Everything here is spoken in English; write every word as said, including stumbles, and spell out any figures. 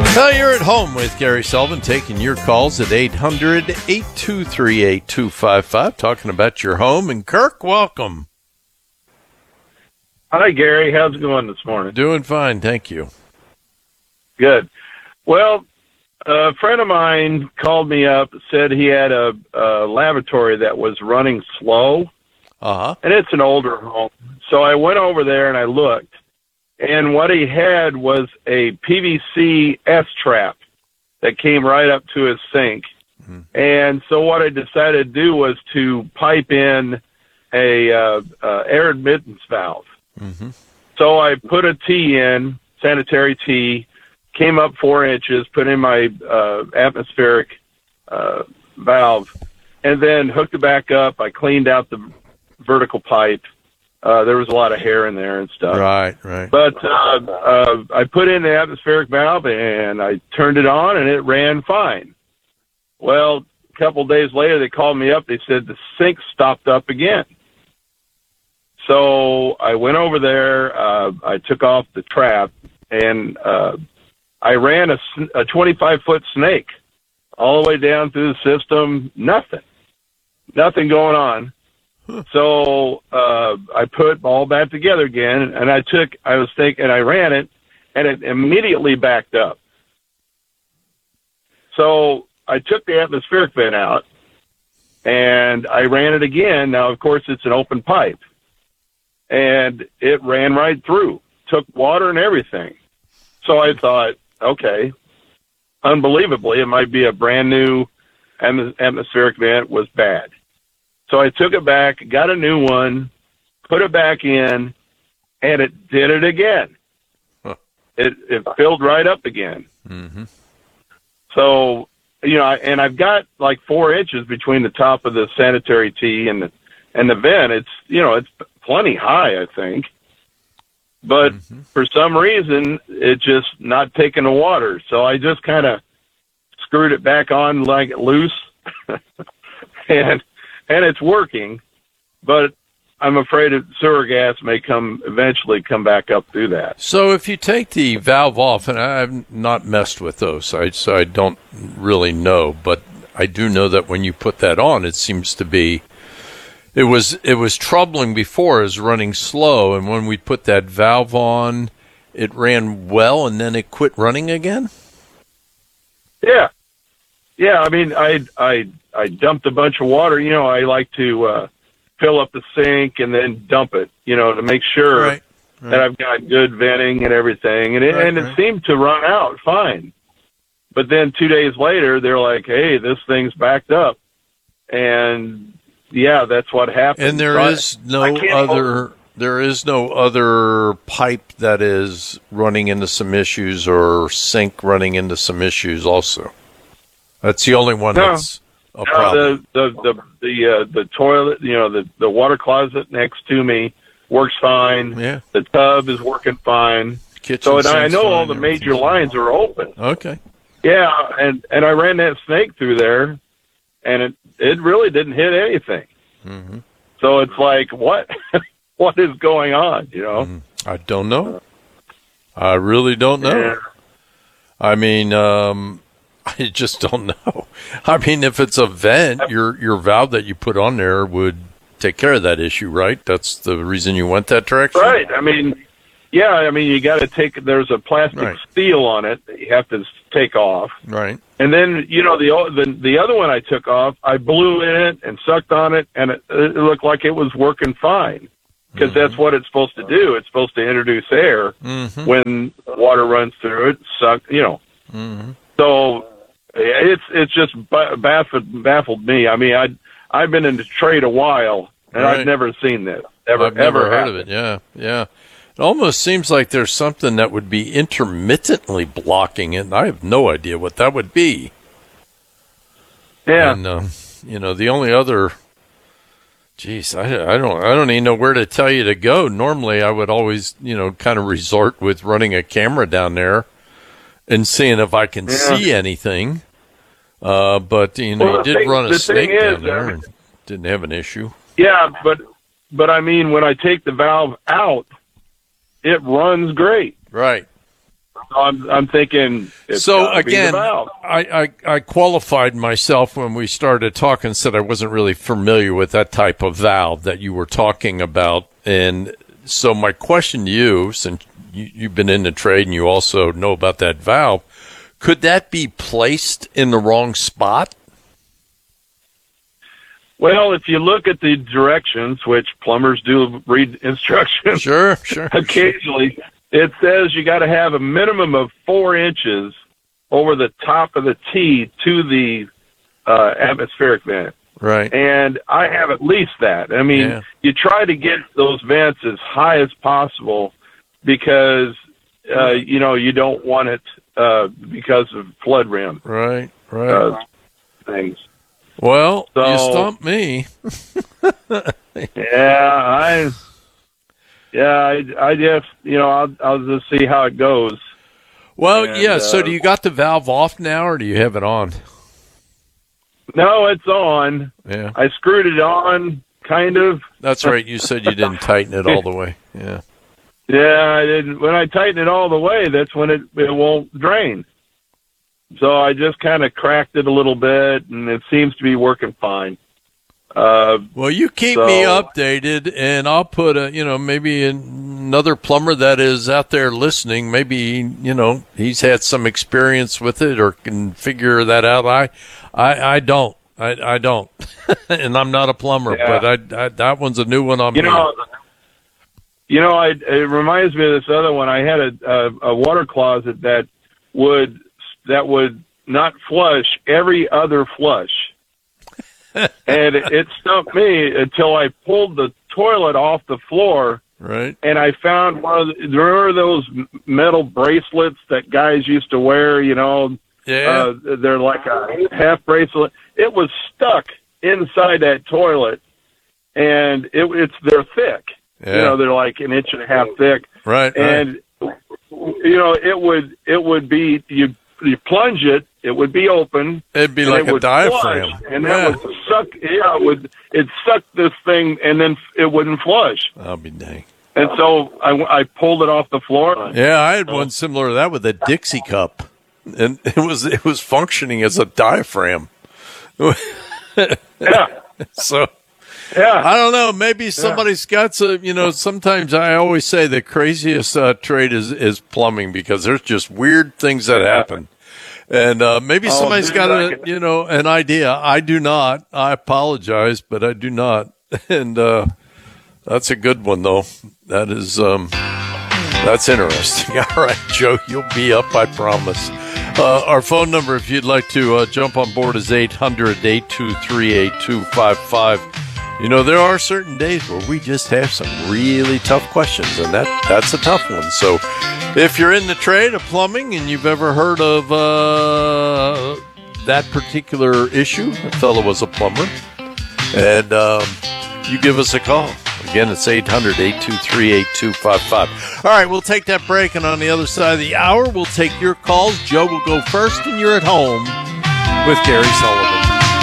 Well, you're at home with Gary Sullivan, taking your calls at eight hundred, eight two three, eight two five five, talking about your home. And Kirk, welcome. Hi, Gary. How's it going this morning? Doing fine, thank you. Good. Well, a friend of mine called me up, said he had a, a lavatory that was running slow, Uh-huh. and it's an older home. So I went over there and I looked, and what he had was a P V C S-trap that came right up to his sink. Mm-hmm. And so what I decided to do was to pipe in a uh, uh, air admittance valve. Mm-hmm. So I put a T in, sanitary T, came up four inches, put in my uh, atmospheric uh, valve, and then hooked it back up. I cleaned out the vertical pipe. Uh, there was a lot of hair in there and stuff. Right, right. But uh, uh, I put in the atmospheric valve, and I turned it on, and it ran fine. Well, a couple of days later, they called me up. They said the sink stopped up again. So I went over there. Uh, I took off the trap, and uh, I ran a, a twenty-five-foot snake all the way down through the system. Nothing. Nothing going on. Huh. So uh, I put all that together again, and I took, I was thinking, I ran it, and it immediately backed up. So I took the atmospheric vent out, and I ran it again. Now, of course, it's an open pipe. And it ran right through, took water and everything. So I thought, okay, unbelievably, it might be a brand new atmospheric vent was bad. So I took it back, got a new one, put it back in, and it did it again. Huh. It, it filled right up again. Mm-hmm. So, you know, and I've got like four inches between the top of the sanitary T and the, and the vent. It's, you know, it's plenty high, I think. But mm-hmm. for some reason, it's just not taking the water. So I just kind of screwed it back on like loose. and and it's working. But I'm afraid that sewer gas may come eventually come back up through that. So if you take the valve off, and I've not messed with those, so I don't really know, but I do know that when you put that on, it seems to be It was it was troubling before, as running slow, and when we put that valve on, it ran well, and then it quit running again? Yeah. Yeah, I mean, I I I dumped a bunch of water. You know, I like to uh, fill up the sink and then dump it, you know, to make sure right, right. that I've got good venting and everything. And it, right, and it right. seemed to run out fine. But then two days later, they're like, hey, this thing's backed up. And yeah, that's what happened. And there so is I, no I other there is no other pipe that is running into some issues or sink running into some issues also. That's the only one no, that's a no, problem. The the the the, uh, the toilet, you know, the the water closet next to me works fine. Yeah. The tub is working fine. Kitchen so and I know fine, all the major lines are open. Okay. Yeah, and and I ran that snake through there, and it it really didn't hit anything. Mm-hmm. So it's like, what what is going on? You know, mm-hmm. I don't know. I really don't know. Yeah. I mean, um, I just don't know. I mean, if it's a vent, your your valve that you put on there would take care of that issue, right? That's the reason you went that direction, right? I mean, yeah, I mean, you got to take. There's a plastic right. seal on it that you have to take off, right? And then, you know, the the the other one I took off, I blew in it and sucked on it, and it, it looked like it was working fine, because mm-hmm. that's what it's supposed to do. It's supposed to introduce air mm-hmm. when water runs through it. Suck, you know. Mm-hmm. So it's it's just baffled baffled me. I mean, I I've been in the trade a while, and right. I've never seen this. Ever, I've never ever heard happened. of it. Yeah, yeah. It almost seems like there's something that would be intermittently blocking it, and I have no idea what that would be. Yeah. And, uh, you know, the only other, geez, I, I don't I don't even know where to tell you to go. Normally, I would always, you know, kind of resort with running a camera down there and seeing if I can yeah. see anything. Uh, but, you know, well, you did thing, run a snake is, down there uh, and didn't have an issue. Yeah, but, but I mean, when I take the valve out, it runs great. Right. I'm, I'm thinking. It's so gotta be the again, valve. I, I, I qualified myself when we started talking, said I wasn't really familiar with that type of valve that you were talking about. And so my question to you, since you, you've been in the trade and you also know about that valve, could that be placed in the wrong spot? Well, if you look at the directions, which plumbers do read instructions, Sure, sure. occasionally, it says you got to have a minimum of four inches over the top of the T to the uh, atmospheric vent. Right. And I have at least that. I mean, Yeah. you try to get those vents as high as possible because, uh, you know, you don't want it uh, because of flood rim Right, right. uh, things. Well, So- you stumped me. Yeah, I, yeah, I, I just, you know, I'll, I'll just see how it goes. Well, And, yeah, so uh, do you got the valve off now or do you have it on? No, it's on. Yeah. I screwed it on, kind of. That's right. You said you didn't tighten it all the way. Yeah. Yeah, I didn't. When I tighten it all the way, that's when it it won't drain. So I just kind of cracked it a little bit, and it seems to be working fine. Uh, Well, you keep So- me updated, and I'll put a, you know, maybe another plumber that is out there listening. Maybe, you know, he's had some experience with it or can figure that out. I, I, I don't. I, I don't. And I'm not a plumber, Yeah. but I, I, that one's a new one on you me. know, you know, I, it reminds me of this other one. I had a, a, a water closet that would that would not flush every other flush. And it, it stumped me until I pulled the toilet off the floor, Right. and I found one of the, remember those metal bracelets that guys used to wear, you know, Yeah. uh, they're like a half bracelet. It was stuck inside that toilet, and it, it's they're thick. Yeah. You know, they're like an inch and a half thick, right. right. and you know, it would it would be you you plunge it, it would be open. It'd be and like it a would diaphragm. flush, and Yeah. that would suck. Yeah, it would it suck this thing, and then it wouldn't flush. I'll be dang. And so I, I pulled it off the floor. Yeah, I had one similar to that with a Dixie cup, and it was it was functioning as a diaphragm. Yeah, So yeah. I don't know. Maybe somebody's got some. You know, sometimes I always say the craziest uh, trade is is plumbing because there's just weird things that happen, and uh, maybe Oh, somebody's dude, got I a can- you know an idea. I do not. I apologize, but I do not. And uh, that's a good one though. That is um, that's interesting. All right, Joe, you'll be up. I promise. Uh, our phone number, if you'd like to uh, jump on board, is eight hundred, eight two three, eight two five five. You know, there are certain days where we just have some really tough questions, and that that's a tough one. So if you're in the trade of plumbing and you've ever heard of uh, that particular issue, that fellow was a plumber, and um, you give us a call. Again, it's eight hundred, eight two three, eight two five five. All right, we'll take that break, and on the other side of the hour, we'll take your calls. Joe will go first, and you're at home with Gary Sullivan.